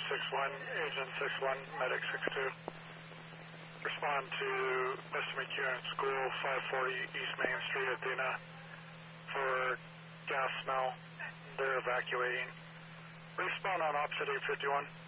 61, Agent 61, Medic 62. Respond to Mr. McEwen School, 540 East Main Street, Athena, for gas smell. They're evacuating. Respond on opposite 851.